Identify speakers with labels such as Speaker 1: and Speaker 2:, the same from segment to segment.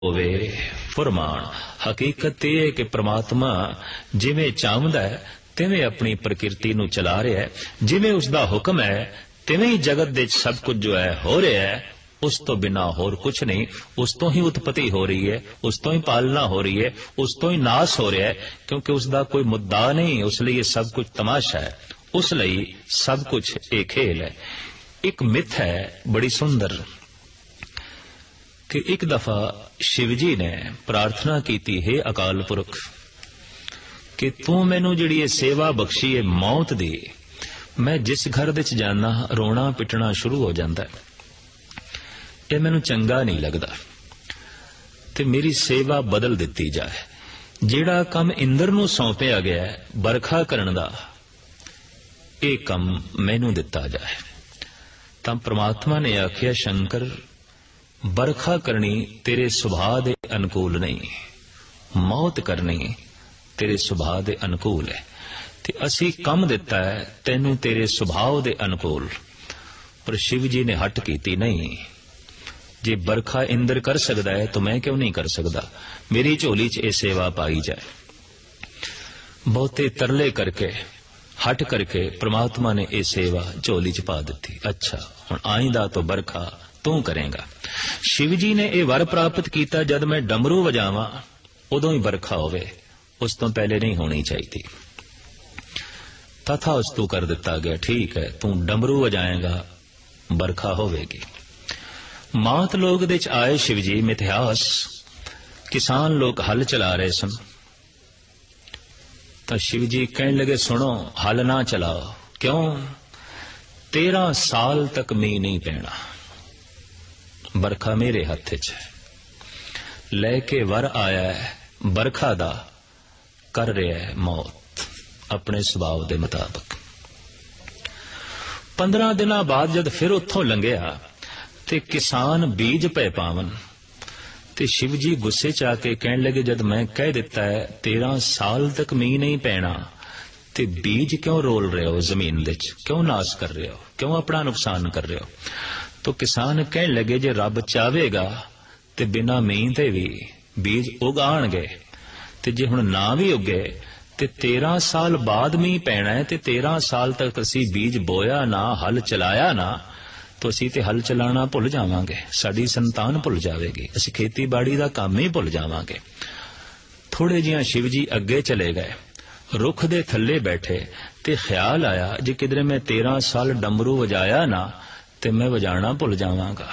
Speaker 1: ਹੋਵੇ ਫਰਮਾਨ। ਹਕੀਕਤ ਇਹ ਹੈ ਕਿ ਪ੍ਰਮਾਤਮਾ ਜਿਵੇਂ ਚਾਹੁੰਦਾ ਹੈ ਤਿਵੇਂ ਆਪਣੀ ਪ੍ਰਕਿਰਤੀ ਨੂੰ ਚਲਾ ਰਿਹਾ ਹੈ, ਜਿਵੇਂ ਉਸਦਾ ਹੁਕਮ ਹੈ ਤਿਵੇਂ ਹੀ ਜਗਤ ਦੇ ਸਭ ਕੁਝ ਜੋ ਹੈ ਹੋ ਰਿਹਾ ਹੈ। ਉਸ ਤੋਂ ਬਿਨਾ ਹੋਰ ਕੁਛ ਨਹੀਂ। ਉਸ ਤੋਂ ਹੀ ਉਤਪਤੀ ਹੋ ਰਹੀ ਹੈ, ਉਸ ਤੋਂ ਹੀ ਪਾਲਣਾ ਹੋ ਰਹੀ ਹੈ, ਉਸ ਤੋਂ ਹੀ ਨਾਸ ਹੋ ਰਿਹਾ ਹੈ, ਕਿਉਂਕਿ ਉਸਦਾ ਕੋਈ ਮੁੱਦਾ ਨਹੀਂ। ਉਸ ਲਈ ਇਹ ਸਭ ਕੁਝ ਤਮਾਸ਼ਾ ਹੈ, ਉਸ ਲਈ ਸਭ ਕੁਝ ਇਹ ਖੇਲ ਹੈ। ਇੱਕ ਮਿੱਥ ਹੈ ਬੜੀ ਸੁੰਦਰ ਕਿ ਇੱਕ ਦਫਾ शिव जी ने प्रार्थना की है अकाल पुरख कि तू मैनू जिहड़ी सेवा बख्शी है मौत दी, मैं जिस घर विच जाना रोना पिटना शुरू हो जाता है, ये मैनू चंगा नहीं लगता, ते मेरी सेवा बदल दिती जाए। जिहड़ा काम इंद्र नू सौंपिया गया है बरखा करन दा, ये काम मैनू दिता जाए। तां परमात्मा ने आखिया शंकर बरखा करनी तेरे सुभाव दे अनुकूल नहीं, मौत करनी तेरे सुभाव दे अनुकूल है, ते असी कम दिता है तैनू तेरे सुभाव दे अनुकूल। पर शिव जी ने हट कीती नहीं। जे बरखा इंद्र कर सकता है तो मैं क्यों नहीं कर सकता? मेरी झोली च ये सेवा पाई जाए। बहुते तरले करके हट करके परमात्मा ने यह सेवा झोली च पा दी। अच्छा हुण आइंदा तो बरखा तू करेगा। शिव जी ने यह वर प्राप्त किया जब मैं डमरू वजावा उदों ही बरखा होवे, उस तो पहले नहीं होनी चाहिए। तथा उस तू कर दिता गया, ठीक है तू डमरू वजाएगा बरखा होवेगी। मात लोग दे आए शिव जी मिथिहास, किसान लोग हल चला रहे सन, तो शिव जी कहने लगे सुनो हल ना चलाओ। क्यों? 13 साल तक मीह नहीं पैना, बरखा मेरे हथ च लैके वर आया है बरखा दा, कर रहा है मौत अपने सुभाव के मुताबिक। 15 दिन बाद जब फिर उतों लंघिया ते किसान बीज पै पावन, ते शिव जी गुस्से च आके कहने लगे जब मैं कह दिता है 13 साल तक मीह नहीं पैना, ते बीज क्यों रोल रहे हो जमीन दे च, क्यों नाश कर रहे हो, क्यों अपना नुकसान कर रहे हो? तो किसान कहने लगे जे रब चाहेगा ते बिना मीह ते भी बीज उगाणगे, ते जे हुण ना भी उगे ते 13 साल बाद मीह पैना है, ते 13 साल तक असी बीज बोया ना हल चलाया ना, तो असी ते हल चलाना भुल जावांगे, साडी संतान भुल जाएगी, असी खेतीबाड़ी का काम ही भुल जावांगे। थोड़े जिहा शिव जी अगे चले गए, रुख दे थल्ले बैठे, ते ख्याल आया जे किधरे मैं 13 साल डमरू वजाया ना ते मैं वजाना भुल जावांगा।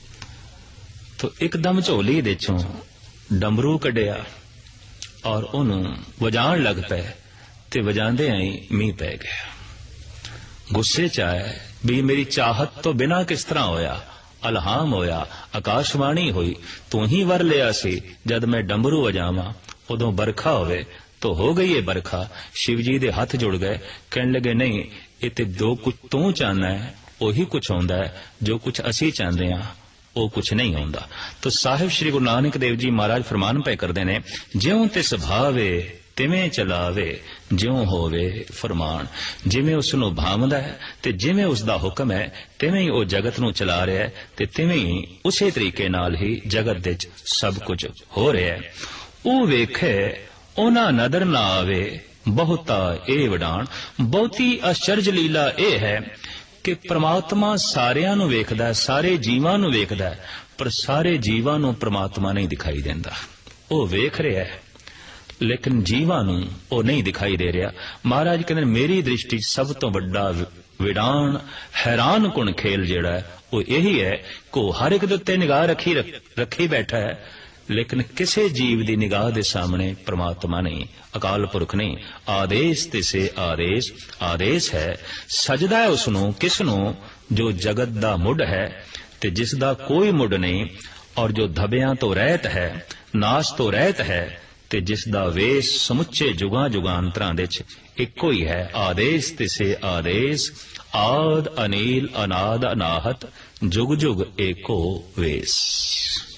Speaker 1: तो एकदम झोली दे चों डमरू कढ़िया और उन्होंने वजाण लग पे, ते वजांदे आई मीह पै गया। गुस्से च आए भी मेरी चाहत तो बिना किस तरह होया, अलहाम होया, आकाशवाणी हुई, तू ही वर लिया सी जद मैं डमरू वजावा उदों बरखा होवे, तो हो गई है बरखा। शिव जी दे हथ जुड़ गए, कहने लगे नहीं ये ते जो कुछ तू चाहना है ਉਹੀ कुछ होंदा है, जो कुछ असी चाहते हैं वो कुछ नहीं होंदा। तो साहिब श्री गुरु नानक देव जी महाराज फरमान पे करते ने, ज्यों तिस भावे तिवें चलावे, ज्यों होवे फरमान। जिवें उसनूं भावंदा है ते जिवें उसदा हुक्म है तिवें ही वो जगत नूं चला रहा है, ते तिवें ही उसे तरीके नाल ही जगत दे सब कुछ हो रहा है। वो वेखे उना नदर ना आवे, बहुता ए वडाण। बहुती आश्चर्य लीला ये है कि परमात्मा सारियां नूं वेखदा है, सारे जीवां नूं वेखदा है, पर सारे जीवां नूं परमात्मा नहीं दिखाई देंदा। वो वेख रहा है लेकिन जीवां नूं वो नहीं दिखाई दे रहा। महाराज कहंदे मेरी दृष्टि सब तो वड्डा विडाण हैरान कुण खेल जिहड़ा है वो यही है कि हर एक दे उत्ते निगाह रखी बैठा है, लेकिन किसी जीव की निगाह के सामने परमात्मा नहीं, अकाल पुरख नहीं। आदेश तिसे आदेश, आदेश है सजदा है उसनों किसनों जो जगत दा मुड है ते जिसदा कोई मुड नहीं, और जो धबियां तो रहत है नाश तो रहत है, ते जिसदा वेश समुचे जुगां जुगांतरां दे च इक्को ही है। आदेश तिसे आदेश, आद अनील अनाद अनाहत, जुग जुग एको वेश।